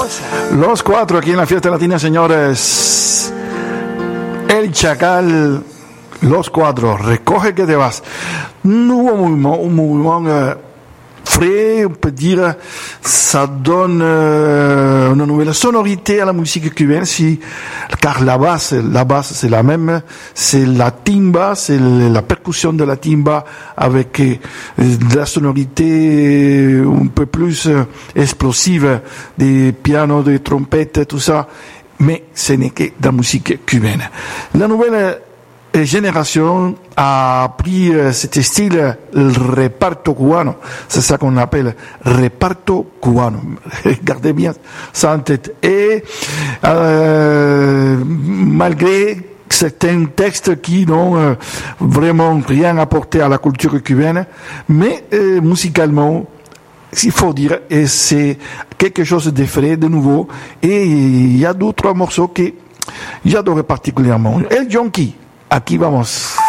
Los Cuatro aquí en la fiesta latina, señores. El Chacal, Los Cuatro, recoge que te vas. Nouveau mouvement frais, on peut dire, ça donne une nouvelle sonorité à la musique cubaine, car la basse c'est la même, c'est la timba, c'est la percussion de la timba avec de la sonorité un peu plus explosive des pianos, des trompettes, tout ça, mais ce n'est que de la musique cubaine. La nouvelle génération a pris cet style, le reparto cubano, c'est ça qu'on appelle reparto cubano. Gardez bien ça en tête. Et malgré certains textes qui n'ont vraiment rien apporté à la culture cubaine, mais musicalement, il faut dire, et c'est quelque chose de frais, de nouveau, et il y a deux ou trois morceaux que j'adorais particulièrement. El Yonki. Aquí vamos.